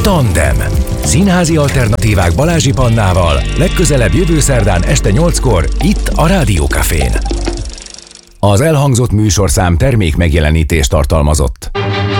Tandem. Színházi alternatívák Balázsi Pannával legközelebb jövő szerdán este 8-kor itt a Rádió Cafén. Az elhangzott műsorszám termék megjelenítést tartalmazott.